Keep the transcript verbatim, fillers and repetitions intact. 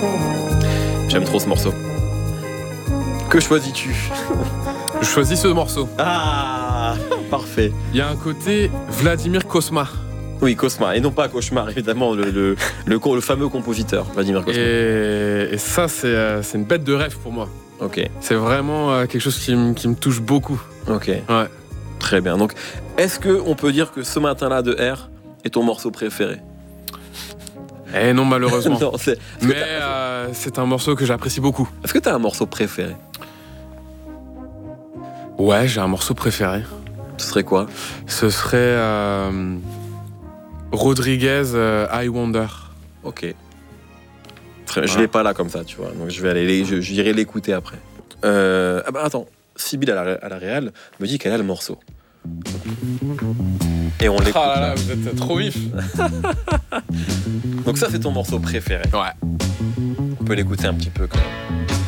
J'aime trop ce morceau. Que choisis-tu? Je choisis ce morceau. Ah, parfait. Il y a un côté Vladimir Cosma. Oui, Cosma, et non pas Cauchemar, évidemment, le, le, le, le fameux compositeur, Vladimir Cosma. Et, et ça, c'est, euh, c'est une bête de rêve pour moi. Ok. C'est vraiment euh, quelque chose qui, m- qui me touche beaucoup. Ok. Ouais. Très bien. Donc, est-ce qu'on peut dire que Ce matin-là de R est ton morceau préféré? Eh non, malheureusement. Non, c'est... Mais euh, c'est un morceau que j'apprécie beaucoup. Est-ce que tu as un morceau préféré? Ouais, j'ai un morceau préféré. Ce serait quoi? Ce serait euh, Rodriguez, euh, I Wonder. Ok. Très bien. Je Ouais. l'ai pas là comme ça, tu vois. Donc, je vais aller, les- je- j'irai l'écouter après. Euh... Ah bah attends. Sybille à la, à la réal me dit qu'elle a le morceau. Et on l'écoute. Ah là là. là, vous êtes trop vif. Donc ça, c'est ton morceau préféré. Ouais. On peut l'écouter un petit peu quand même.